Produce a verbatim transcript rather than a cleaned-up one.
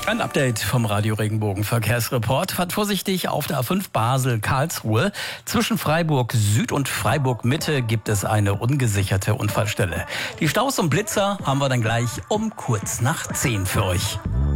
Ein Update vom Radio Regenbogen Verkehrsreport. Fahrt vorsichtig auf der A fünf Basel-Karlsruhe. Zwischen Freiburg Süd und Freiburg Mitte gibt es eine ungesicherte Unfallstelle. Die Staus und Blitzer haben wir dann gleich um kurz nach zehn für euch.